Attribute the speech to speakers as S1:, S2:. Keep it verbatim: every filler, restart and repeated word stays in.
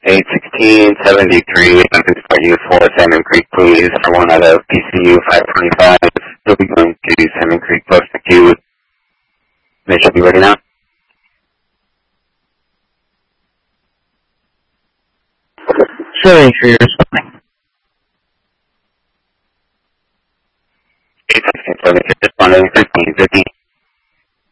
S1: eight sixteen seventy-three, Start Use four, Salmon Creek, please, for one out of P C U five twenty-five. Still be going to Salmon Creek, post the queue. They should be ready now.
S2: Sure, for your responding.
S1: eight sixteen seventy-three, responding fifteen fifteen.